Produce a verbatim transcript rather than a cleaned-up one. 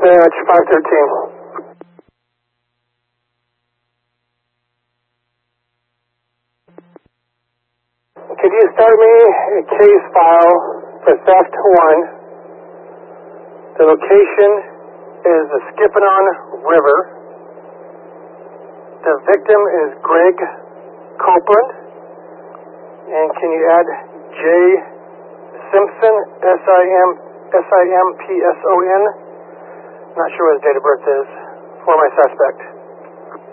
Dispatch five thirteen. Could you start me a case file for theft one? The location is the Skipanon River. The victim is Greg Copeland. And can you add J. Simpson, S I M S I M P S O N? Not sure what his date of birth is for my suspect.